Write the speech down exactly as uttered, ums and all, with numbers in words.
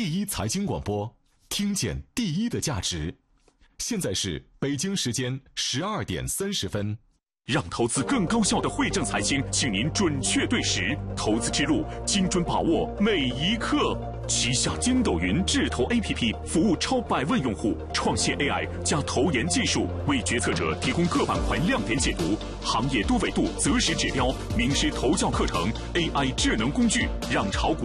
第一财经广播，听见第一的价值。现在是北京时间十二点三十分。 让投资更高效的惠正财经，请您准确对时，投资之路精准把握每一刻。旗下筋斗云智投 A P P 服务超百万用户，创新 A I 加投研技术，为决策者提供各板块亮点解读、行业多维度择时指标、名师投教课程、A I 智能工具，让炒股